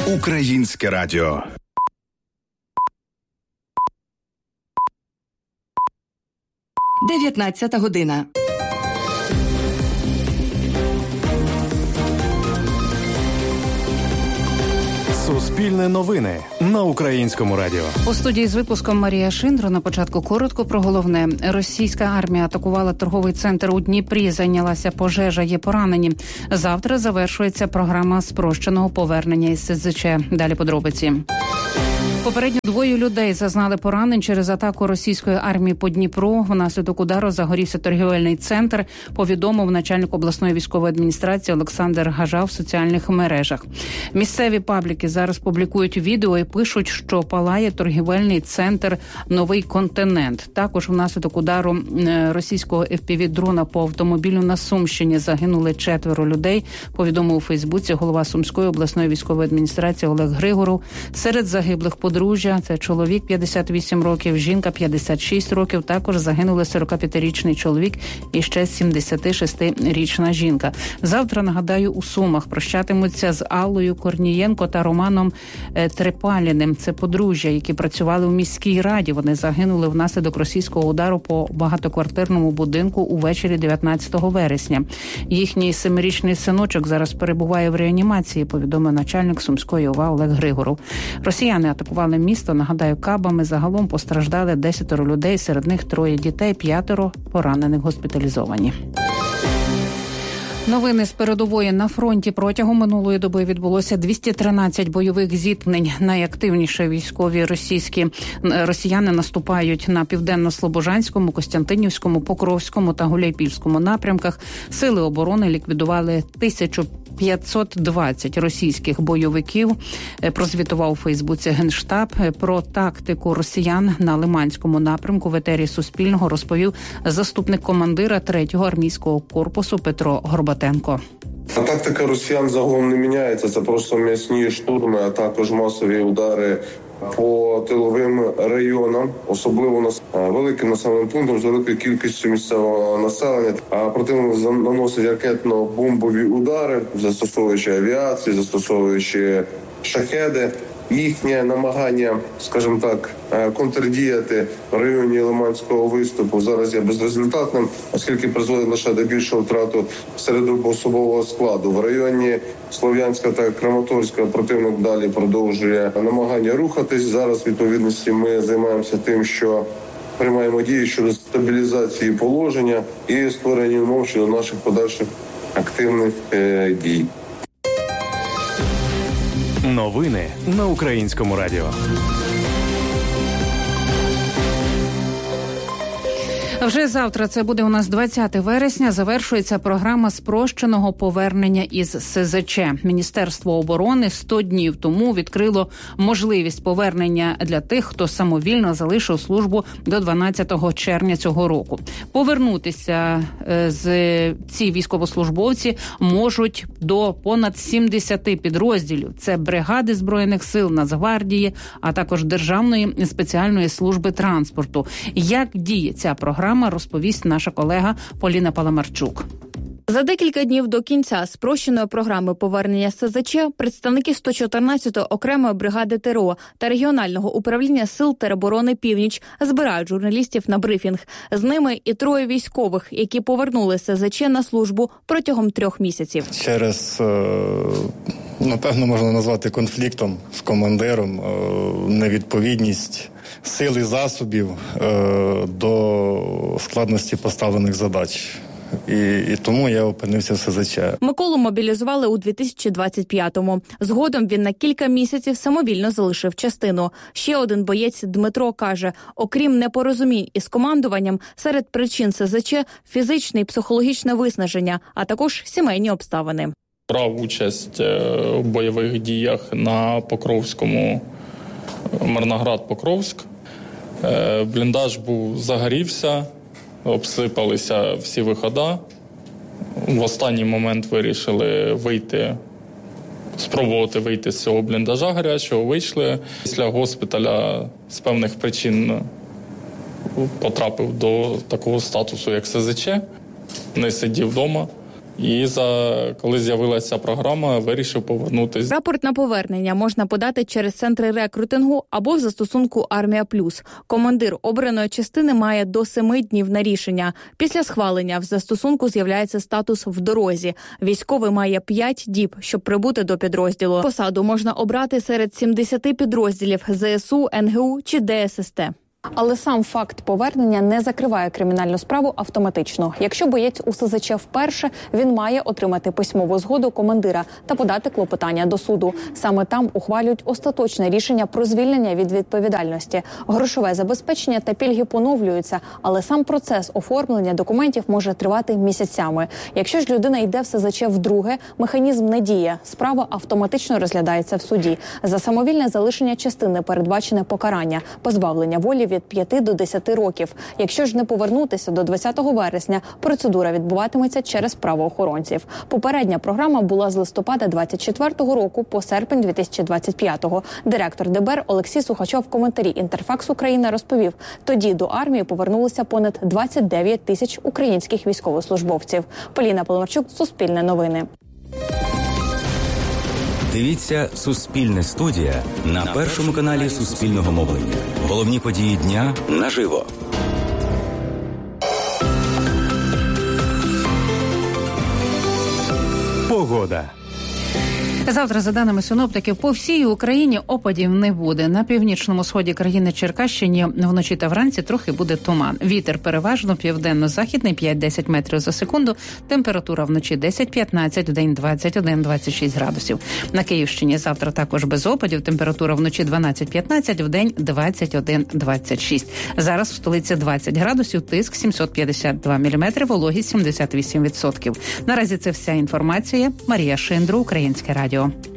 Українське радіо. Дев'ятнадцята година. Суспільне новини на Українському радіо. У студії з випуском Марія Шиндро. На початку коротко про головне. Російська армія атакувала торговий центр у Дніпрі. Зайнялася пожежа, є поранені. Завтра завершується програма спрощеного повернення із СЗЧ. Далі подробиці. Попередньо 2 людей зазнали поранень через атаку російської армії по Дніпру. Внаслідок удару загорівся торгівельний центр, повідомив начальник обласної військової адміністрації Олександр Гажа в соціальних мережах. Місцеві пабліки зараз публікують відео і пишуть, що палає торгівельний центр «Новий континент». Також внаслідок удару російського FPV-дрона по автомобілю на Сумщині загинули 4 людей, повідомив у Фейсбуці голова Сумської обласної військової адміністрації Олег Григоров. Серед загиблих подружжя – це чоловік 58 років, жінка 56 років. Також загинули 45-річний чоловік і ще 76-річна жінка. Завтра, нагадаю, у Сумах прощатимуться з Аллою Корнієнко та Романом Трепаліним. Це подружжя, які працювали у міській раді. Вони загинули внаслідок російського удару по багатоквартирному будинку увечері 19 вересня. Їхній 7-річний синочок зараз перебуває в реанімації, повідомив начальник Сумської ОВА Олег Григоров. Росіяни атакували місто, нагадаю, кабами. Загалом постраждали 10 людей, серед них 3 дітей, 5 поранених госпіталізовані. Новини з передової. На фронті протягом минулої доби відбулося 213 бойових зіткнень. Найактивніше військові росіяни наступають на Південно-Слобожанському, Костянтинівському, Покровському та Гуляйпільському напрямках. Сили оборони ліквідували 1520 російських бойовиків. Прозвітував у Фейсбуці Генштаб. Про тактику росіян на Лиманському напрямку в етері Суспільного розповів заступник командира 3-го армійського корпусу Петро Горбатенко. Тактика росіян загалом не міняється. Це просто м'ясні штурми, а також масові удари по тиловим районам, особливо великим населеним пунктам з великою кількістю місцевого населення. А противник наносить ракетно-бомбові удари, застосовуючи авіацію, застосовуючи шахеди. Їхнє намагання, скажімо так, контрдіяти в районі Лиманського виступу зараз є безрезультатним, оскільки призводить лише до більшого втрату серед особового складу. В районі Слов'янська та Краматорська противник далі продовжує намагання рухатись. Зараз, в відповідності, ми займаємося тим, що приймаємо дії щодо стабілізації положення і створення умов щодо наших подальших активних дій. Новини на Українському радіо. Вже завтра, це буде у нас 20 вересня, завершується програма спрощеного повернення із СЗЧ. Міністерство оборони 100 днів тому відкрило можливість повернення для тих, хто самовільно залишив службу до 12 червня цього року. Повернутися ці військовослужбовці можуть до понад 70 підрозділів. Це бригади Збройних сил, Нацгвардії, а також Державної спеціальної служби транспорту. Як діє ця програма, розповість наша колега Поліна Паламарчук. За декілька днів до кінця спрощеної програми повернення СЗЧ представники 114-ї окремої бригади ТРО та регіонального управління сил тероборони «Північ» збирають журналістів на брифінг. З ними і 3 військових, які повернули СЗЧ на службу протягом 3 місяців. Через, напевно, можна назвати конфліктом з командиром, невідповідність сил і засобів до складності поставлених задач. І тому я опинився в СЗЧ. Миколу мобілізували у 2025-му. Згодом він на кілька місяців самовільно залишив частину. Ще один боєць Дмитро каже, окрім непорозумінь із командуванням, серед причин СЗЧ – фізичне і психологічне виснаження, а також сімейні обставини. Брав участь у бойових діях на Покровському, Мирноград-Покровськ. Бліндаж загорівся. Обсипалися всі виходи. В останній момент вирішили спробувати вийти з цього бліндажа гарячого. Вийшли. Після госпіталя з певних причин потрапив до такого статусу, як СЗЧ. Не сидів вдома. І коли з'явилася програма, вирішив повернутися. Рапорт на повернення можна подати через центри рекрутингу або в застосунку «Армія Плюс». Командир обраної частини має до 7 днів на рішення. Після схвалення в застосунку з'являється статус «в дорозі». Військовий має 5 діб, щоб прибути до підрозділу. Посаду можна обрати серед 70 підрозділів ЗСУ, НГУ чи ДССТ. Але сам факт повернення не закриває кримінальну справу автоматично. Якщо боєць у СЗЧ вперше, він має отримати письмову згоду командира та подати клопотання до суду. Саме там ухвалюють остаточне рішення про звільнення від відповідальності. Грошове забезпечення та пільги поновлюються, але сам процес оформлення документів може тривати місяцями. Якщо ж людина йде в СЗЧ вдруге, механізм не діє. Справа автоматично розглядається в суді. За самовільне залишення частини передбачене покарання – позбавлення волі від 5 до 10 років. Якщо ж не повернутися до 20 вересня, процедура відбуватиметься через правоохоронців. Попередня програма була з листопада 24-го року по серпень 2025-го. Директор ДБР Олексій Сухачов в коментарі «Інтерфакс Україна» розповів, тоді до армії повернулися понад 29 тисяч українських військовослужбовців. Поліна Поломарчук, Суспільне новини. Дивіться «Суспільне студія» на першому каналі Суспільного мовлення. Головні події дня наживо. Погода. Завтра, за даними синоптиків, по всій Україні опадів не буде. На північному сході країни Черкащині вночі та вранці трохи буде туман. Вітер переважно південно-західний 5-10 метрів за секунду. Температура вночі 10-15, вдень 21-26 градусів. На Київщині завтра також без опадів. Температура вночі 12-15, вдень 21-26. Зараз в столиці 20 градусів, тиск 752 міліметри, вологість 78%. Наразі це вся інформація. Марія Шиндру, Українське радіо.